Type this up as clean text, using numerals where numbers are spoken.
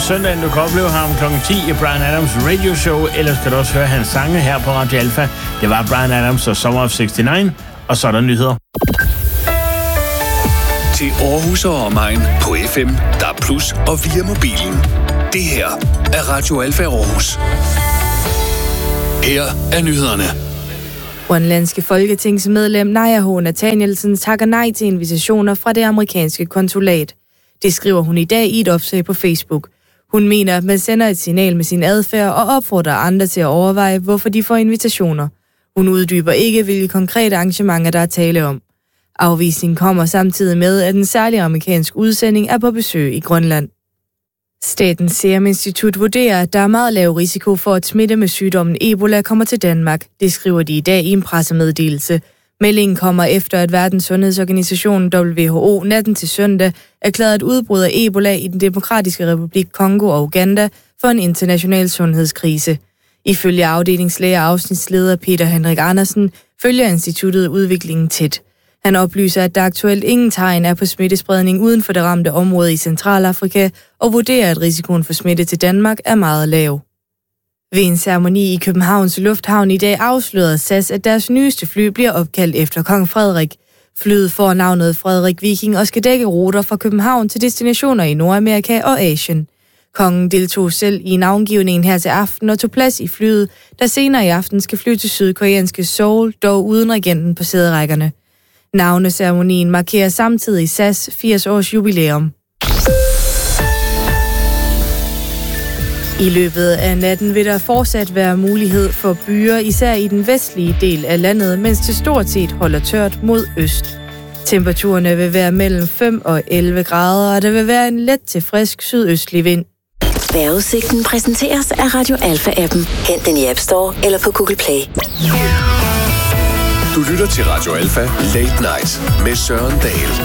søndagen. Du kan opleve ham kl. 10 i Bryan Adams Radio Show. Ellers kan du også høre hans sange her på Radio Alpha. Det var Bryan Adams og Summer of 69. Og så er der nyheder. Til Aarhus og omegn på FM, DAB+ og via mobilen. Det her er Radio Alpha Aarhus. Her er nyhederne. Grønlandske folketingsmedlem Naja H. Nathanielsen takker nej til invitationer fra det amerikanske konsulat. Det skriver hun i dag i et opslag på Facebook. Hun mener, at man sender et signal med sin adfærd og opfordrer andre til at overveje, hvorfor de får invitationer. Hun uddyber ikke, hvilke konkrete arrangementer der er tale om. Afvisningen kommer samtidig med, at en særlig amerikansk udsending er på besøg i Grønland. Statens Serum Institut vurderer, at der er meget lav risiko for, at smitte med sygdommen Ebola kommer til Danmark. Det skriver de i dag i en pressemeddelelse. Meldingen kommer efter, at Verdens Sundhedsorganisation WHO natten til søndag erklærede et udbrud af Ebola i den demokratiske republik Kongo og Uganda for en international sundhedskrise. Ifølge afdelingslæge og afsnitsleder Peter Henrik Andersen følger instituttet udviklingen tæt. Han oplyser, at der aktuelt ingen tegn er på smittespredning uden for det ramte område i Centralafrika og vurderer, at risikoen for smitte til Danmark er meget lav. Ved en ceremoni i Københavns Lufthavn i dag afslørede SAS, at deres nyeste fly bliver opkaldt efter kong Frederik. Flyet får navnet Frederik Viking og skal dække ruter fra København til destinationer i Nordamerika og Asien. Kongen deltog selv i navngivningen her til aften og tog plads i flyet, der senere i aften skal flyve til sydkoreanske Seoul, dog uden regenten på sæderækkerne. Navneceremonien markerer samtidig SAS 80 års jubilæum. I løbet af natten vil der fortsat være mulighed for byger, især i den vestlige del af landet, mens det stort set holder tørt mod øst. Temperaturerne vil være mellem 5 og 11 grader, og der vil være en let til frisk sydøstlig vind. Vejrudsigten præsenteres af Radio Alpha-appen. Hent den i App Store eller på Google Play. Du lytter til Radio Alpha Late Night med Søren Dahl.